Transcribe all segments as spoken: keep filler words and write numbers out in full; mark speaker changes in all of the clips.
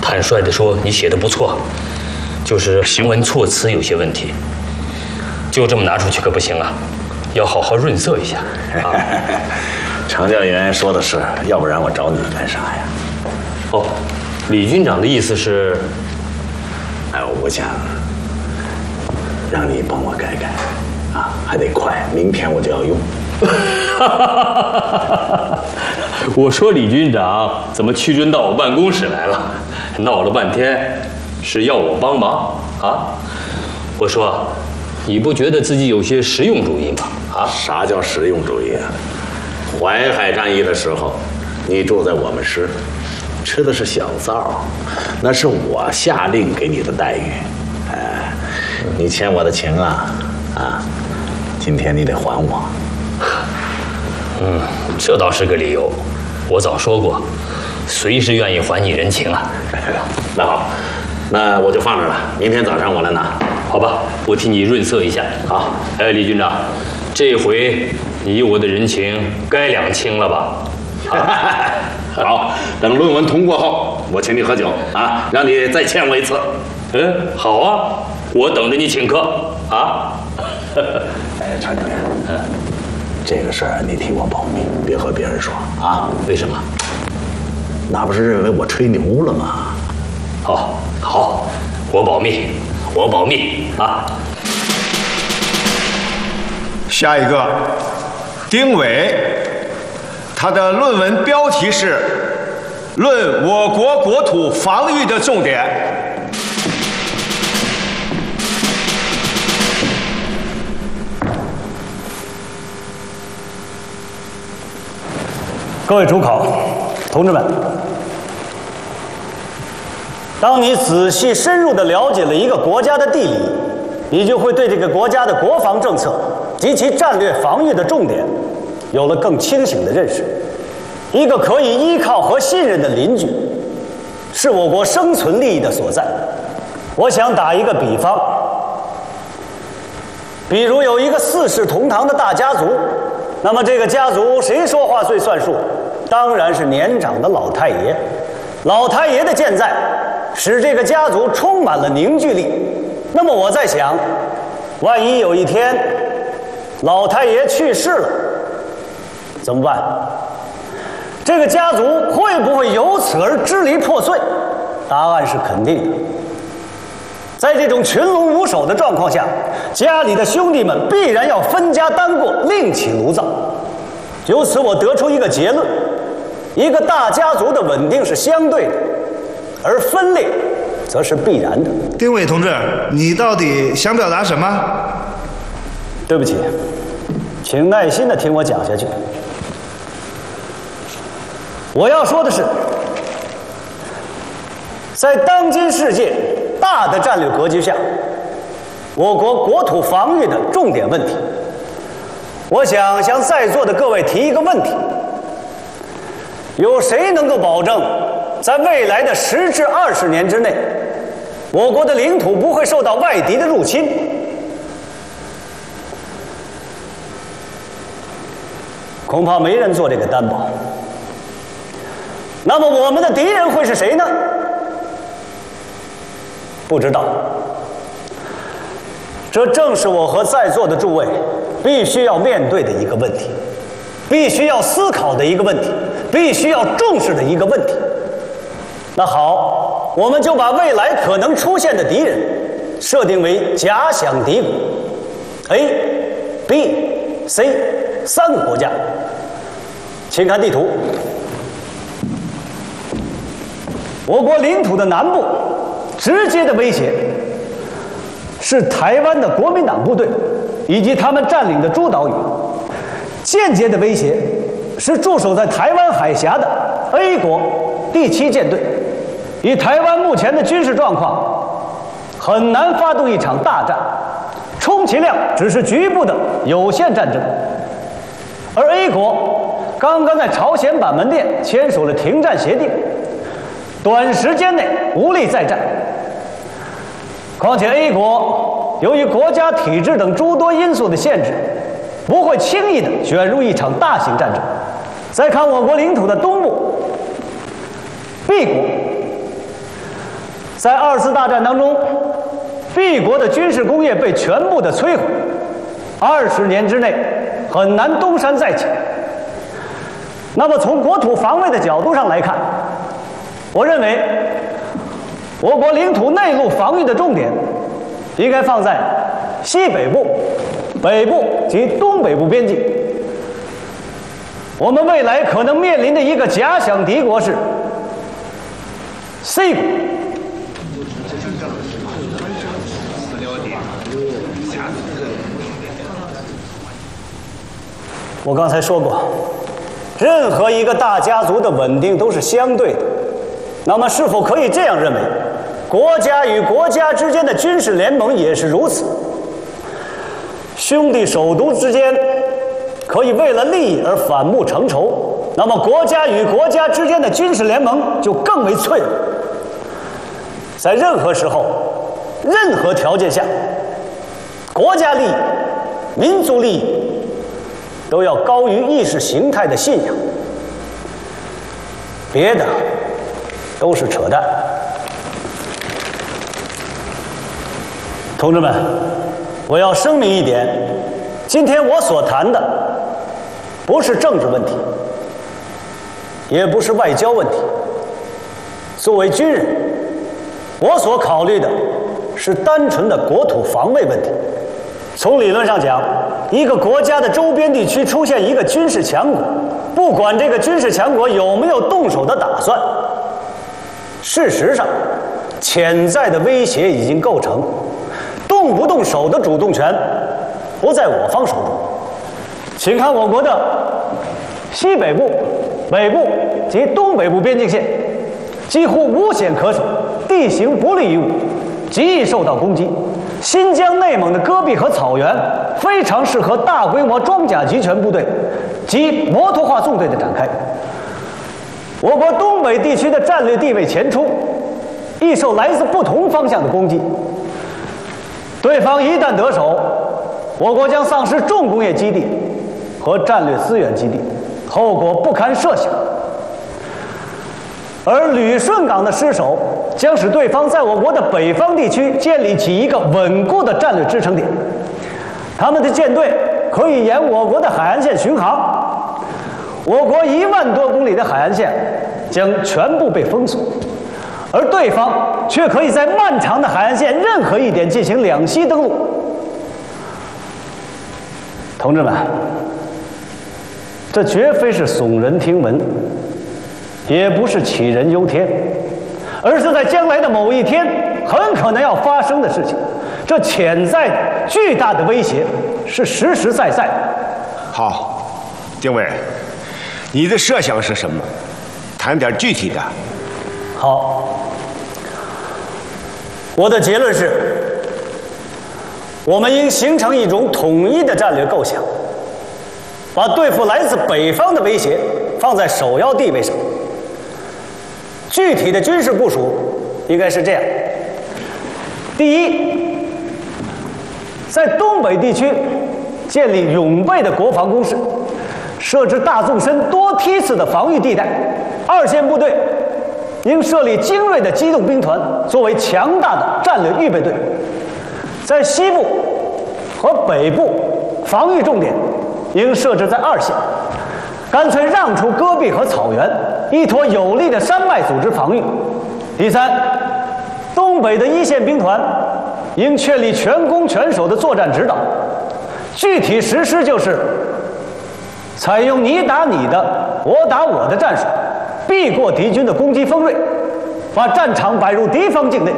Speaker 1: 坦率地说，你写的不错，就是行文措辞有些问题。就这么拿出去可不行啊，要好好润色一下啊。
Speaker 2: 程教员说的是，要不然我找你干啥呀？
Speaker 1: 哦，李军长的意思是，
Speaker 2: 哎，我想让你帮我改改，啊，还得快，明天我就要用。
Speaker 1: 我说李军长怎么屈尊到我办公室来了？闹了半天是要我帮忙啊？我说，你不觉得自己有些实用主义吗？啊？
Speaker 2: 啥叫实用主义啊？淮海战役的时候，你住在我们师，吃的是小灶，那是我下令给你的待遇。哎，你欠我的情啊，啊，今天你得还我。
Speaker 1: 嗯，这倒是个理由。我早说过，随时愿意还你人情啊。
Speaker 2: 那好，那我就放着了。明天早上我来拿，
Speaker 1: 好吧？我替你润色一下。
Speaker 2: 好，
Speaker 1: 哎，李军长，这回你我的人情该两清了吧？
Speaker 2: 好，等论文通过后，我请你喝酒啊，让你再欠我一次。
Speaker 1: 嗯，好啊，我等着你请客啊。
Speaker 2: 哎，常教员，嗯。这个事儿你替我保密，别和别人说啊！
Speaker 1: 为什么？
Speaker 2: 那不是认为我吹牛了吗？
Speaker 1: 好，好，我保密，我保密啊！
Speaker 3: 下一个，丁伟，他的论文标题是《论我国国土防御的重点》。
Speaker 4: 各位主考，同志们，当你仔细深入地了解了一个国家的地理，你就会对这个国家的国防政策及其战略防御的重点有了更清醒的认识。一个可以依靠和信任的邻居，是我国生存利益的所在。我想打一个比方，比如有一个四世同堂的大家族，那么这个家族谁说话最算数？当然是年长的老太爷。老太爷的健在使这个家族充满了凝聚力。那么我在想，万一有一天老太爷去世了，怎么办？这个家族会不会由此而支离破碎？答案是肯定的。在这种群龙无首的状况下，家里的兄弟们必然要分家单过，另起炉灶。由此我得出一个结论：一个大家族的稳定是相对的，而分裂则是必然的。
Speaker 5: 丁伟同志，你到底想表达什么？
Speaker 4: 对不起，请耐心地听我讲下去。我要说的是，在当今世界大的战略格局下，我国国土防御的重点问题，我想向在座的各位提一个问题：有谁能够保证，在未来的十至二十年之内，我国的领土不会受到外敌的入侵？恐怕没人做这个担保。那么我们的敌人会是谁呢？不知道。这正是我和在座的诸位必须要面对的一个问题，必须要思考的一个问题，必须要重视的一个问题。那好，我们就把未来可能出现的敌人设定为假想敌国 A、B、C 三个国家。请看地图，我国领土的南部直接的威胁是台湾的国民党部队以及他们占领的诸岛屿，间接的威胁是驻守在台湾海峡的 A 国第七舰队。以台湾目前的军事状况，很难发动一场大战，充其量只是局部的有限战争。而 A 国刚刚在朝鲜板门店签署了停战协定，短时间内无力再战。况且 A 国由于国家体制等诸多因素的限制，不会轻易的卷入一场大型战争。再看我国领土的东部 B 国， 在二次大战当中，B国的军事工业被全部的摧毁，二十年之内很难东山再起。那么从国土防卫的角度上来看，我认为我国领土内陆防御的重点应该放在西北部、北部及东北部边境。我们未来可能面临的一个假想敌国是 C 国。我刚才说过，任何一个大家族的稳定都是相对的。那么，是否可以这样认为，国家与国家之间的军事联盟也是如此？兄弟手足之间可以为了利益而反目成仇，那么国家与国家之间的军事联盟就更为脆弱。在任何时候、任何条件下，国家利益、民族利益都要高于意识形态的信仰，别的都是扯淡。同志们，我要声明一点，今天我所谈的不是政治问题，也不是外交问题。作为军人，我所考虑的是单纯的国土防卫问题。从理论上讲，一个国家的周边地区出现一个军事强国，不管这个军事强国有没有动手的打算，事实上，潜在的威胁已经构成，动不动手的主动权不在我方手中。请看我国的西北部、北部及东北部边境线，几乎无险可守，地形不利于我，极易受到攻击。新疆、内蒙的戈壁和草原非常适合大规模装甲集权部队及摩托化纵队的展开。我国东北地区的战略地位前出，易受来自不同方向的攻击。对方一旦得手，我国将丧失重工业基地和战略资源基地，后果不堪设想。而旅顺港的失守，将使对方在我国的北方地区建立起一个稳固的战略支撑点。他们的舰队可以沿我国的海岸线巡航，我国一万多公里的海岸线将全部被封锁，而对方却可以在漫长的海岸线任何一点进行两栖登陆。同志们，这绝非是耸人听闻，也不是杞人忧天，而是在将来的某一天很可能要发生的事情。这潜在的巨大的威胁是实实在在的。
Speaker 3: 好，丁伟，你的设想是什么？谈点具体的。
Speaker 4: 好，我的结论是，我们应形成一种统一的战略构想，把对付来自北方的威胁放在首要地位上。具体的军事部署应该是这样：第一，在东北地区建立永备的国防工事，设置大纵深多梯次的防御地带，二线部队应设立精锐的机动兵团作为强大的战略预备队。在西部和北部，防御重点应设置在二线，干脆让出戈壁和草原，依托有力的山脉组织防御。第三，东北的一线兵团应确立全攻全守的作战指导，具体实施就是采用你打你的，我打我的战术，避过敌军的攻击锋锐，把战场摆入敌方境内。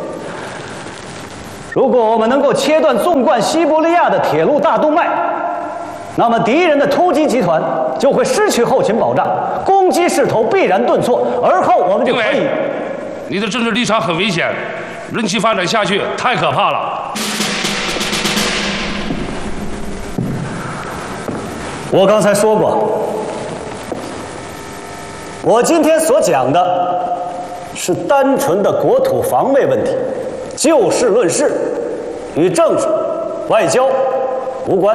Speaker 4: 如果我们能够切断纵贯西伯利亚的铁路大动脉，那么敌人的突击集团就会失去后勤保障，攻击势头必然顿挫，而后我们就可以。
Speaker 6: 你的政治立场很危险，任其发展下去太可怕了。
Speaker 4: 我刚才说过，我今天所讲的是单纯的国土防卫问题，就事论事，与政治、外交无关。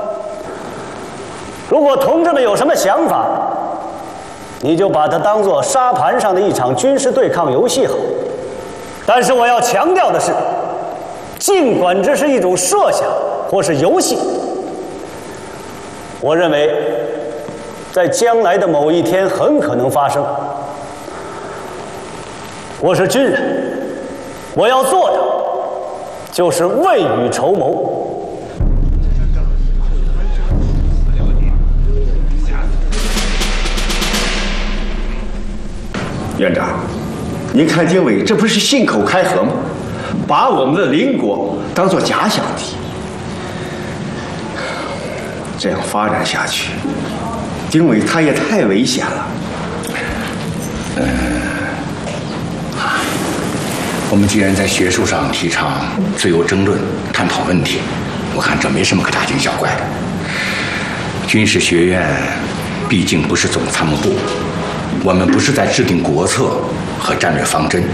Speaker 4: 如果同志们有什么想法，你就把它当作沙盘上的一场军事对抗游戏好。 但是我要强调的是，尽管这是一种设想或是游戏，我认为在将来的某一天很可能发生。我是军人，我要做的就是未雨绸缪。
Speaker 3: 院长，您看经纬这不是信口开河吗？把我们的邻国当作假想敌，这样发展下去，经纬它也太危险了。
Speaker 7: 嗯，我们既然在学术上提倡自由争论、探讨问题，我看这没什么可大惊小怪的。军事学院毕竟不是总参谋部，我们不是在制定国策和战略方针。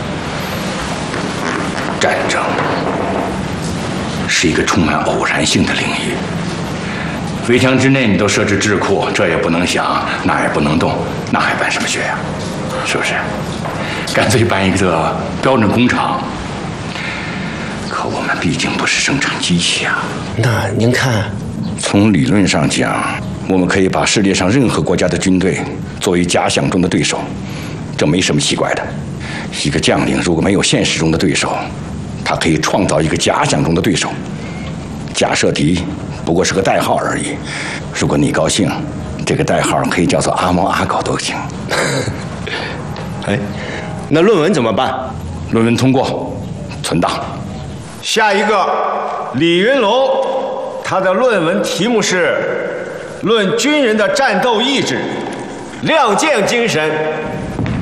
Speaker 7: 战争是一个充满偶然性的领域，围墙之内你都设置智库，这也不能想，那也不能动，那还办什么学呀？是不是？干脆办一个标准工厂。可我们毕竟不是生产机器啊。
Speaker 3: 那您看，
Speaker 7: 从理论上讲，我们可以把世界上任何国家的军队作为假想中的对手，这没什么奇怪的。一个将领如果没有现实中的对手，他可以创造一个假想中的对手。假设敌不过是个代号而已。如果你高兴，这个代号可以叫做阿猫阿狗都行。
Speaker 3: 哎，那论文怎么办？
Speaker 7: 论文通过，存档。
Speaker 3: 下一个，李云龙，他的论文题目是《论军人的战斗意志、亮剑精神